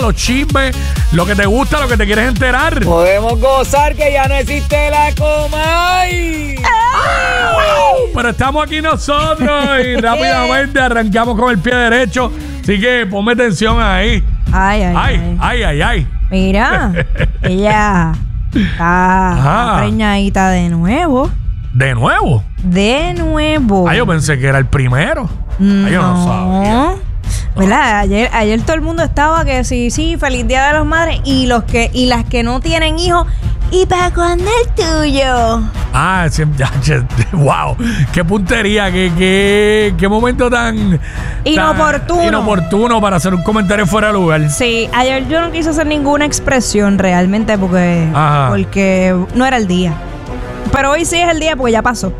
los chismes, lo que te gusta, lo que te quieres enterar. Podemos gozar que ya no existe la Comay. Pero estamos aquí nosotros y rápidamente arrancamos con el pie derecho. Así que ponme atención ahí. Ay. Mira, ella está preñadita de nuevo. ¿De nuevo? De nuevo. Yo pensé que era el primero. Yo no sabía. ¿Verdad? Ayer todo el mundo estaba que sí, feliz Día de las Madres. Y las que no tienen hijos, ¿y para cuándo el tuyo? Wow, qué puntería, qué momento tan inoportuno para hacer un comentario fuera de lugar. Sí, ayer yo no quise hacer ninguna expresión realmente porque no era el día. Pero hoy sí es el día porque ya pasó.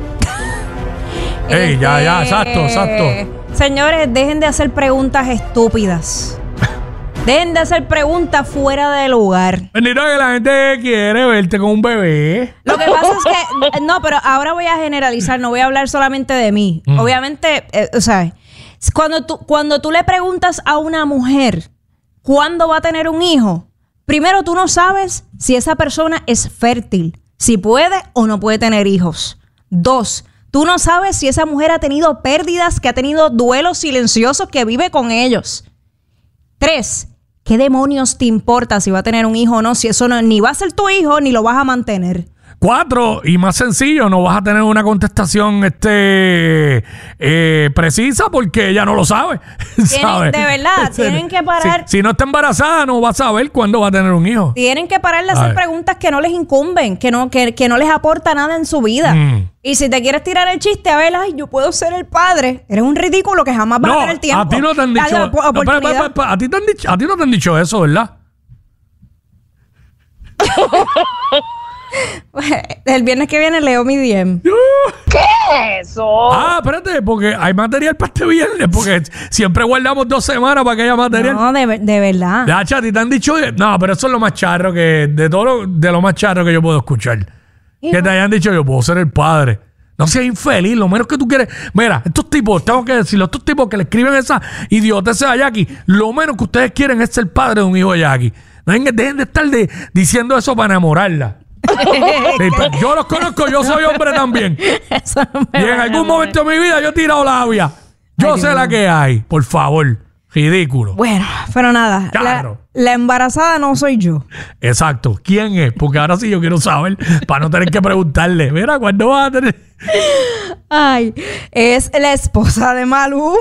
Ya, exacto. Señores, dejen de hacer preguntas estúpidas. Dejen de hacer preguntas fuera de lugar. Bendito que la gente quiere verte con un bebé. Lo que pasa es que... No, pero ahora voy a generalizar. No voy a hablar solamente de mí. Obviamente, cuando tú le preguntas a una mujer ¿cuándo va a tener un hijo? Primero, tú no sabes si esa persona es fértil, si puede o no puede tener hijos. 2, tú no sabes si esa mujer ha tenido pérdidas, que ha tenido duelos silenciosos, que vive con ellos. 3, ¿qué demonios te importa si va a tener un hijo o no? Si eso ni va a ser tu hijo, ni lo vas a mantener. 4, y más sencillo, no vas a tener una contestación precisa porque ella no lo sabe. ¿Sabes? De verdad, tienen que parar. Si no está embarazada, no va a saber cuándo va a tener un hijo. Tienen que parar de hacer preguntas que no les incumben, que no les aporta nada en su vida. Y si te quieres tirar el chiste, a ver, yo puedo ser el padre. Eres un ridículo que jamás va a tener tiempo. A ti no te han dicho. A ti no te han dicho eso, ¿verdad? El viernes que viene leo mi DM. ¿Qué es eso? Espérate, porque hay material para este viernes, porque siempre guardamos 2 semanas para que haya material. No, de verdad. A ti te han dicho, no, pero eso es lo más charro de lo más charro que yo puedo escuchar. Que te hayan dicho, yo puedo ser el padre. No seas infeliz, lo menos que tú quieres. Mira, estos tipos, tengo que decirlo, estos tipos que le escriben esa idioteces a Jackie, lo menos que ustedes quieren es ser padre de un hijo de Jackie. Dejen de estar diciendo eso para enamorarla. Yo los conozco, yo soy hombre también. Y en algún momento de mi vida yo he tirado labia. Yo sé la que hay, por favor. Ridículo. Bueno, pero nada. Claro. La embarazada no soy yo. Exacto. ¿Quién es? Porque ahora sí yo quiero saber para no tener que preguntarle. Mira, ¿cuándo vas a tener? Es la esposa de Maluma.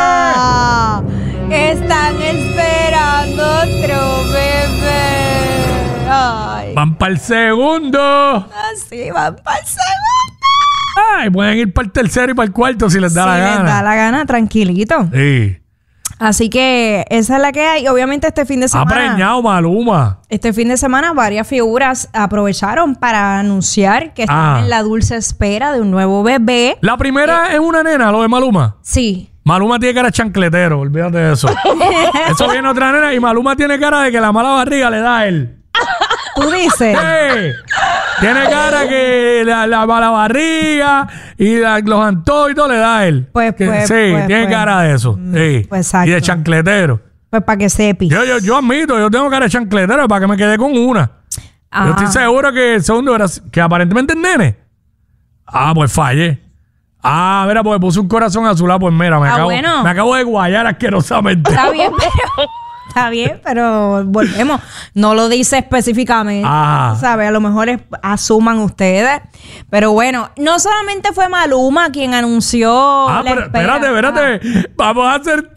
¿Qué? Están esperando otro bebé. Van para el segundo. Sí, van para el segundo. Pueden ir para el tercero y para el cuarto si les da la gana. Si les da la gana, tranquilito. Sí. Así que esa es la que hay. Obviamente este fin de semana... Ha preñado Maluma. Este fin de semana varias figuras aprovecharon para anunciar que están en la dulce espera de un nuevo bebé. La primera es una nena, lo de Maluma. Sí. Maluma tiene cara de chancletero, olvídate de eso. Eso viene otra nena y Maluma tiene cara de que la mala barriga le da a él. ¿Tú dices? Sí. Tiene cara que la mala barriga y los antojos y todo le da a él. Tiene cara de eso. Sí. Pues exacto. Y de chancletero. Pues para que sepi. Yo admito, yo tengo cara de chancletero para que me quede con una. Yo estoy seguro que el segundo era que aparentemente es nene. Pues fallé. Mira, pues puse un corazón azul. Pues mira, me acabo de guayar asquerosamente. Está bien, pero volvemos. No lo dice específicamente. ¿Sabes? A lo mejor asuman ustedes. Pero bueno, no solamente fue Maluma quien anunció. Pero espérate. Vamos a ser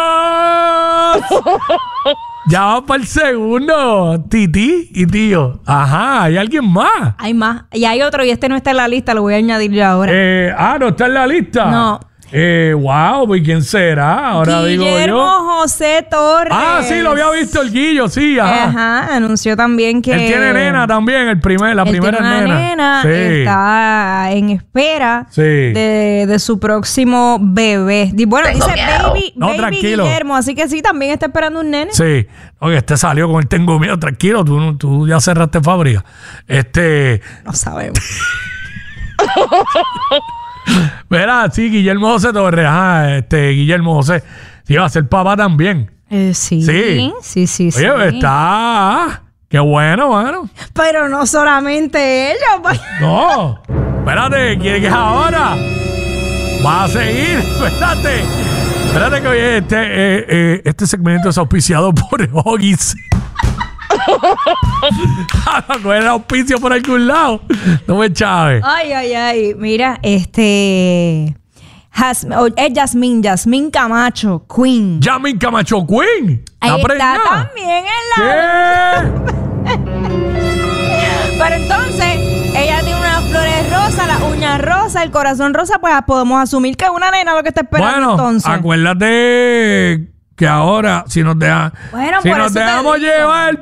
tíos. Ya vamos para el segundo. Titi y tío. ¿Hay alguien más? Hay más. Y hay otro, y este no está en la lista, lo voy a añadir yo ahora. ¿No está en la lista? No. Wow, pues ¿quién será? Ahora digo yo. Guillermo José Torres. Sí, lo había visto el Guillo, sí. Anunció también que... Él tiene nena también, la primera nena. Sí. Está en espera de su próximo bebé. Bueno, dice baby Guillermo, así que sí, también está esperando un nene. Sí. Oye, salió con el tengo miedo, tranquilo, tú ya cerraste fábrica. No sabemos. Verá, sí, Guillermo José Torres, Guillermo José iba a ser papá también. Sí. Sí. Sí. Oye, está... Qué bueno, mano. Pero no solamente ella. Pues. No. Espérate, ¿quién es ahora? Va a seguir. Espérate que oye, este segmento es auspiciado por Huggies. No era auspicio por algún lado. No me chaves. Ay. Mira, es Yasmín Camacho, Queen. Yasmín Camacho Queen. Ahí preñada? está también en la... ¿Qué? Pero entonces, ella tiene unas flores rosas, las uñas rosas, el corazón rosa, pues podemos asumir que es una nena lo que está esperando Bueno, entonces. acuérdate que ahora, si nos dejamos llevar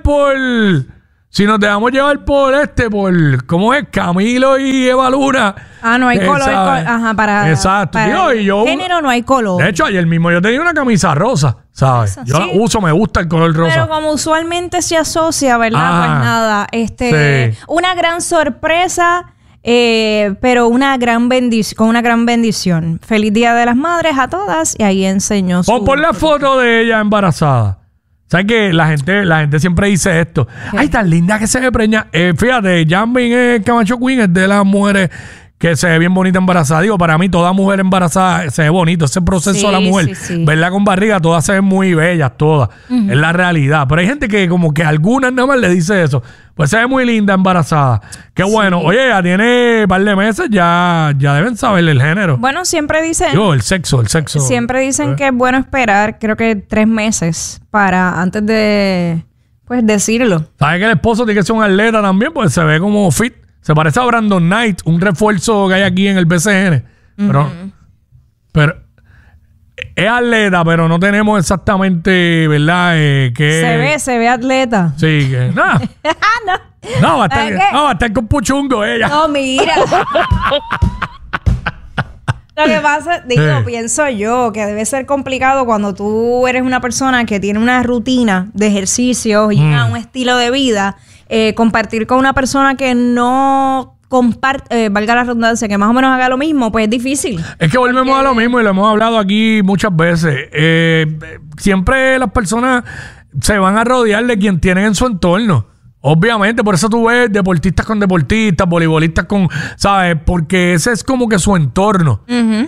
por ¿cómo es? Camilo y Eva Luna. No hay color. Para exacto. género no hay color. De hecho, ayer mismo yo tenía una camisa rosa, ¿sabes? Yo la uso, me gusta el color rosa. Pero como usualmente se asocia, ¿verdad? Ajá. Pues nada, Sí. una gran sorpresa, pero con una gran bendición. Feliz Día de las Madres a todas y ahí enseñó su... Pon la foto de ella embarazada. ¿Sabes qué? La gente siempre dice esto. ¿Qué? Ay, tan linda que se ve preñada. Fíjate, Yasmín Camacho Queen es de las mujeres que se ve bien bonita embarazada. Digo, para mí toda mujer embarazada se ve bonito. Ese proceso de la mujer, sí. verla con barriga, todas se ven muy bellas, todas. Es la realidad. Pero hay gente que como que a algunas nada más le dice eso. Pues se ve muy linda embarazada. Qué bueno. Oye, ya tiene un par de meses, ya deben saber el género. Bueno, siempre dicen... El sexo. Siempre dicen que es bueno esperar, creo que 3 meses para antes de, pues, decirlo. ¿Sabes que el esposo tiene que ser un atleta también? Pues se ve como fit. Se parece a Brandon Knight, un refuerzo que hay aquí en el BCN. Pero es atleta, pero no tenemos exactamente, ¿verdad? Se ve atleta. Sí, que... No, va a estar con puchungo ella. No, mira. Lo que pasa, pienso yo que debe ser complicado cuando tú eres una persona que tiene una rutina de ejercicios y un estilo de vida, compartir con una persona que no comparte, valga la redundancia, que más o menos haga lo mismo, pues es difícil. Es que volvemos a lo mismo y lo hemos hablado aquí muchas veces. Siempre las personas se van a rodear de quien tienen en su entorno. Obviamente, por eso tú ves deportistas con deportistas, voleibolistas con, ¿sabes? Porque ese es como que su entorno.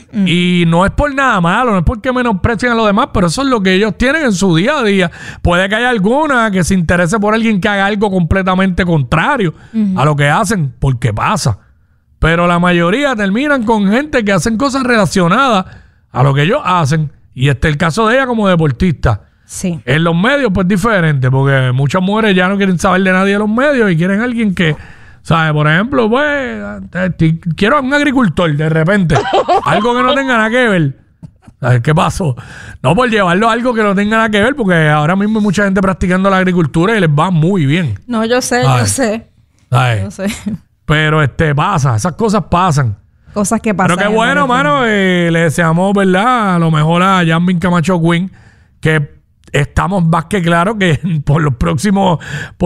Y no es por nada malo, no es porque menosprecien a los demás, pero eso es lo que ellos tienen en su día a día. Puede que haya alguna que se interese por alguien que haga algo completamente contrario a lo que hacen, porque pasa. Pero la mayoría terminan con gente que hacen cosas relacionadas a lo que ellos hacen. Y este es el caso de ella como deportista. Sí. En los medios, pues diferente, porque muchas mujeres ya no quieren saber de nadie de los medios y quieren a alguien que, ¿sabes? Por ejemplo, pues, quiero a un agricultor de repente, algo que no tenga nada que ver. ¿Sabes qué pasó? No, por llevarlo a algo que no tenga nada que ver, porque ahora mismo hay mucha gente practicando la agricultura y les va muy bien. No, yo sé. ¿Sabes? Pero pasa, esas cosas pasan. Cosas que pasan. Pero qué bueno, mano, le deseamos, ¿verdad? A lo mejor a Yasmín Camacho Queen, que estamos más que claros que por los próximos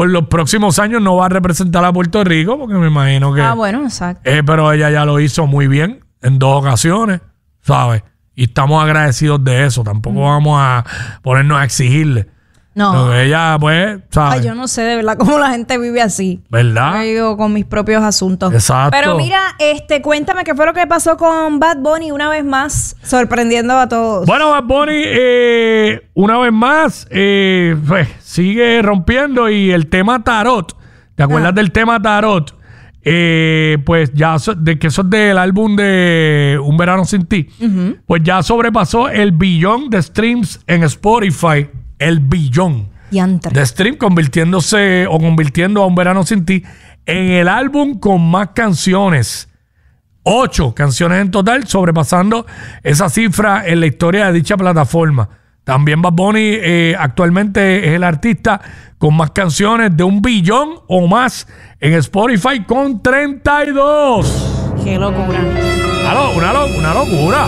años no va a representar a Puerto Rico, porque me imagino que... bueno, exacto. Pero ella ya lo hizo muy bien en 2 ocasiones, ¿sabes? Y estamos agradecidos de eso. Tampoco vamos a ponernos a exigirle. No. Porque ella, pues, ¿sabes? Ay, yo no sé de verdad cómo la gente vive así. ¿Verdad? Yo digo con mis propios asuntos. Exacto. Pero mira, cuéntame qué fue lo que pasó con Bad Bunny una vez más, sorprendiendo a todos. Bueno, Bad Bunny, una vez más, pues, sigue rompiendo y el tema tarot, ¿te acuerdas del tema tarot? Pues ya, que eso es del álbum de Un Verano Sin Ti, pues ya sobrepasó el 1 billón de streams en Spotify. El 1 billón de stream, convirtiendo a Un Verano Sin Ti en el álbum con más canciones. 8 canciones en total, sobrepasando esa cifra en la historia de dicha plataforma. También Bad Bunny actualmente es el artista con más canciones de 1 billón o más en Spotify con 32. ¡Qué locura! Una locura.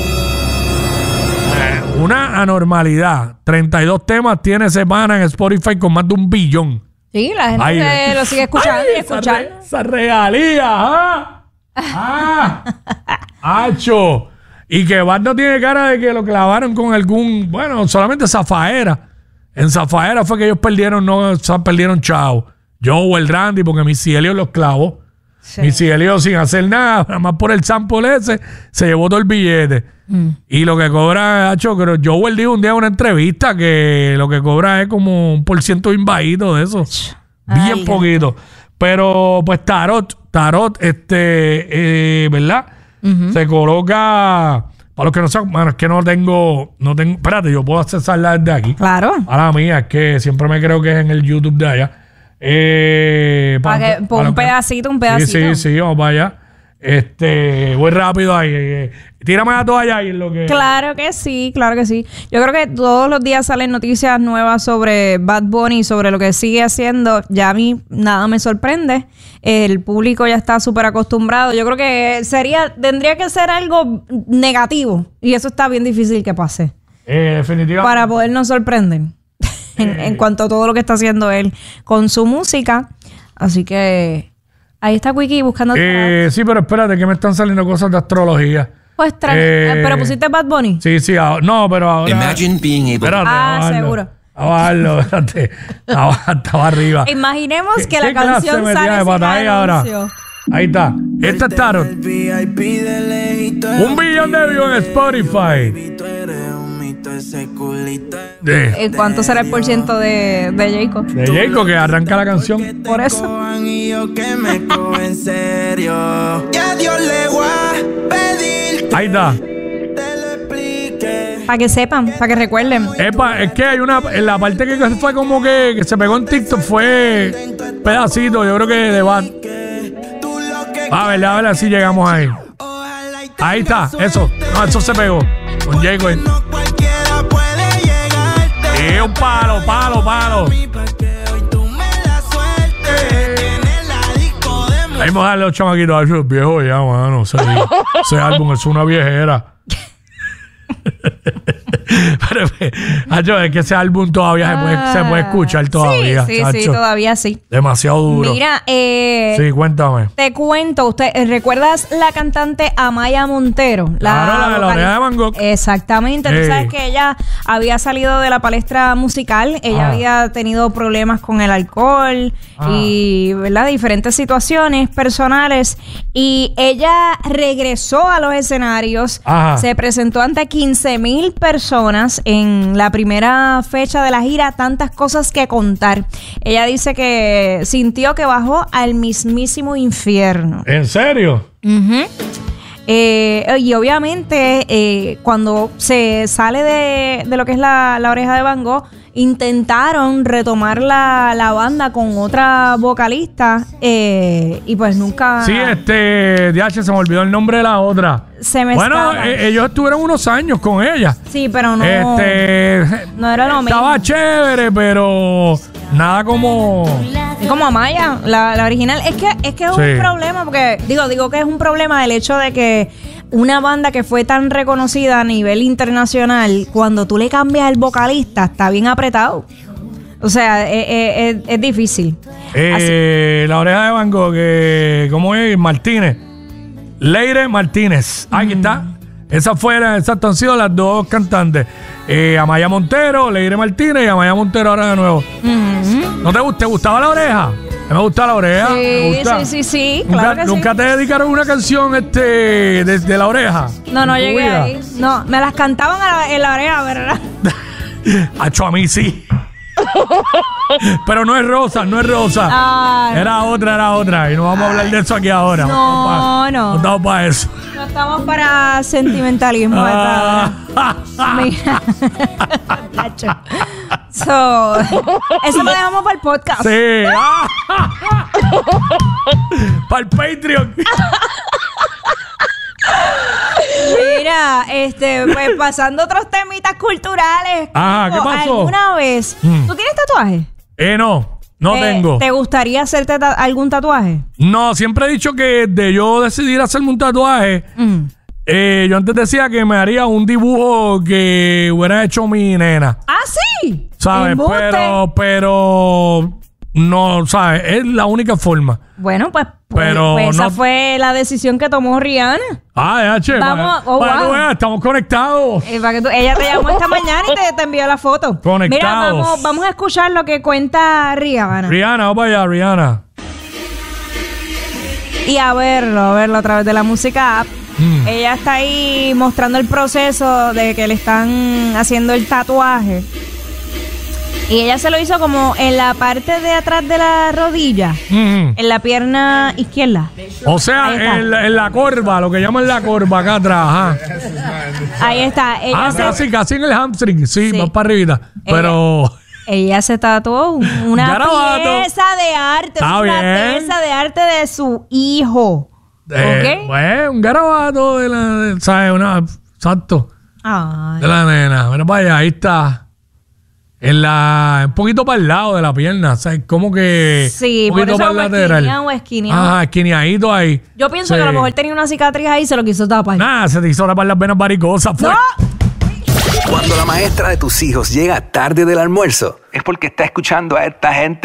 Una anormalidad. 32 temas tiene semana en Spotify con más de 1 billón. Sí, la gente lo sigue escuchando y escuchando. Esa regalía, ¡Acho! Y que Bad no tiene cara de que lo clavaron con algún... Bueno, solamente zafaera. En Zafaera fue que ellos perdieron chavo. Joe, el Randy, porque Missy Elliott los clavó. Sí. Missy Elliott sin hacer nada más por el sample ese, se llevó todo el billete. Y lo que cobra, creo, Joe dijo un día en una entrevista que lo que cobra es como 1% invadido de eso. Bien poquito. Pero pues Tarot, ¿verdad? Se coloca, para los que no saben, bueno, es que no tengo, espérate, yo puedo accesarla desde aquí. Claro. A la mía, es que siempre me creo que es en el YouTube de allá. Un pedacito. Sí, vamos para allá. Voy rápido ahí. Tírame la toalla ahí en lo que... Claro que sí. Yo creo que todos los días salen noticias nuevas sobre Bad Bunny, sobre lo que sigue haciendo. Ya a mí nada me sorprende. El público ya está súper acostumbrado. Yo creo que tendría que ser algo negativo. Y eso está bien difícil que pase. Definitivamente. Para podernos sorprender en cuanto a todo lo que está haciendo él con su música. Así que... Ahí está Quickie buscando... sí, pero espérate, que me están saliendo cosas de astrología. Pues pero pusiste Bad Bunny. Sí, no, pero ahora... Imagine being able... Espérate, seguro. A bajarlo, espérate. Estaba arriba. Imaginemos que la ¿Qué clase canción me sale tiene sin batalla ahora? anuncio. Ahí está. Esta es Tarot. 1 billón de views en Spotify. ¿Cuánto será el %, de Jacob? De Jacob, que arranca la canción. Por eso. Ahí está. Para que sepan, para que recuerden. Es que hay en la parte que fue como que se pegó en TikTok fue pedacito, yo creo que de Bad. A ver si llegamos ahí. Ahí está, eso. No, eso se pegó. Con Jacob. Un palo. Ahí vamos a darle los chamaquitos a esos viejos ya, mano. Ese álbum es una viejera. Pero es que ese álbum todavía se puede escuchar todavía. Sí, todavía sí. Demasiado duro. Mira, sí, cuéntame. te cuento, ¿recuerdas la cantante Amaya Montero? Claro, la de la oreja de Van Gogh. Exactamente. Tú sabes que ella había salido de la palestra musical. Ella había tenido problemas con el alcohol y, ¿verdad? Diferentes situaciones personales. Y ella regresó a los escenarios. Se presentó ante 15,000 personas en la primera fecha de la gira. Tantas cosas que contar. Ella dice que sintió que bajó al mismísimo infierno. ¿En serio? Y obviamente cuando se sale de lo que es la oreja de Van Gogh, intentaron retomar la banda con otra vocalista y pues nunca... Sí, DH, se me olvidó el nombre de la otra. Ellos estuvieron unos años con ella. Sí, pero no... no era lo mismo. Estaba chévere, pero nada como Amaya, la original. Es que es un problema, porque digo que es un problema el hecho de que una banda que fue tan reconocida a nivel internacional, cuando tú le cambias el vocalista, está bien apretado. O sea, es difícil. La oreja de Van Gogh, ¿cómo es? Martínez. Leire Martínez. Aquí está. Esas han sido las dos cantantes. Amaya Montero, Leire Martínez y Amaya Montero ahora de nuevo. ¿No te gustaba la oreja? A mí me gusta la oreja. Sí, claro que ¿Nunca te dedicaron una canción de la oreja? No llegué ahí. No, me las cantaban en la oreja, ¿verdad? A mí sí. Pero no es Rosa. Era otra. Y no vamos a hablar de eso aquí ahora. No. No estamos para eso. No estamos para sentimentalismo. Mira. Eso lo dejamos para el podcast. Sí. Para el Patreon. Mira, pues pasando otros temitas culturales. ¿Qué pasó? ¿Alguna vez? ¿Tú tienes tatuaje? No tengo. ¿Te gustaría hacerte algún tatuaje? No, siempre he dicho que de yo decidir hacerme un tatuaje, yo antes decía que me haría un dibujo que hubiera hecho mi nena. ¿Ah, sí? ¿Sabes? Pero no, ¿sabes? Es la única forma. Bueno, pues Pero esa no- fue la decisión que tomó Rihanna. Ah, che, Vamos, para que tú wow. veas, estamos conectados. Ella te llamó esta mañana y te envió la foto. Conectados. Mira, vamos a escuchar lo que cuenta Rihanna. Rihanna, vamos para allá, Rihanna. Y a verlo a través de la música app. Ella está ahí mostrando el proceso de que le están haciendo el tatuaje. Y ella se lo hizo como en la parte de atrás de la rodilla, Mm. en la pierna izquierda. O sea, Ahí está. en la corva, lo que llaman la corva acá atrás. Ajá. Ahí está. Casi en el hamstring, sí, Sí. más para arribita. Pero Ella se tatuó una Garabato. pieza de arte, Está una bien. pieza de arte de su hijo. ¿Ok? pues, un garabato ¿sabes? Exacto. Ay. De la nena. Mira para allá, ahí está. Un poquito para el lado de la pierna, ¿sabes? Como que Sí, un por poquito eso para el como lateral. esquineado. Ajá, esquineadito ahí. Yo pienso Sí. que a lo mejor tenía una cicatriz ahí y se lo quiso tapar. Nada, se te hizo para las venas varicosas. Fue. ¡No! Cuando la maestra de tus hijos llega tarde del almuerzo, es porque está escuchando a esta gente.